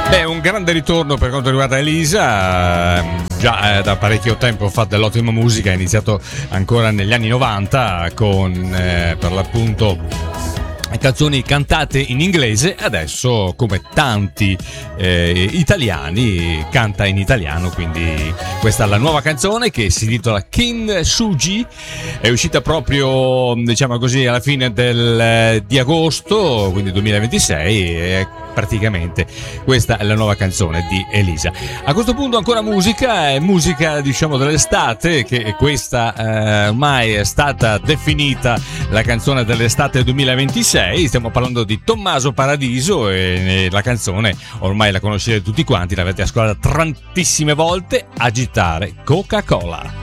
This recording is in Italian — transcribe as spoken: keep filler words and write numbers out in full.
Beh, un grande ritorno per quanto riguarda Elisa, già eh, da parecchio tempo fa dell'ottima musica, ha iniziato ancora negli anni novanta con eh, per l'appunto canzoni cantate in inglese, adesso come tanti eh, italiani canta in italiano, quindi questa è la nuova canzone che si intitola Kin Suji, è uscita proprio diciamo così alla fine del, di agosto, quindi duemilaventisei, e praticamente questa è la nuova canzone di Elisa. A questo punto ancora musica, è musica diciamo dell'estate, che questa eh, ormai è stata definita la canzone dell'estate duemilaventisei. Stiamo parlando di Tommaso Paradiso e la canzone ormai la conoscete tutti quanti, l'avete ascoltata tantissime volte, Agitare Coca-Cola.